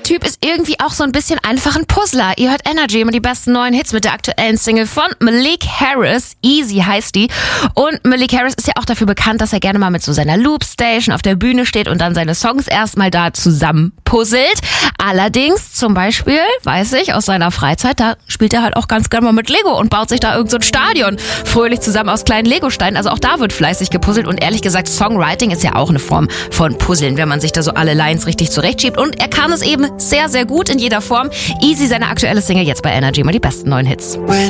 der Typ ist irgendwie auch so ein bisschen einfach ein Puzzler. Ihr hört Energy mit die besten neuen Hits mit der aktuellen Single von Malik Harris. Easy heißt die. Und Malik Harris ist ja auch dafür bekannt, dass er gerne mal mit so seiner Loopstation auf der Bühne steht und dann seine Songs erstmal da zusammen puzzelt. Allerdings, zum Beispiel, weiß ich, aus seiner Freizeit, da spielt er halt auch ganz gerne mal mit Lego und baut sich da irgend so ein Stadion fröhlich zusammen aus kleinen Legosteinen. Also auch da wird fleißig gepuzzelt und ehrlich gesagt, Songwriting ist ja auch eine Form von Puzzeln, wenn man sich da so alle Lines richtig zurechtschiebt. Und er kann es eben sehr, sehr gut in jeder Form. Easy, seine aktuelle Single jetzt bei Energy, mal die besten neuen Hits.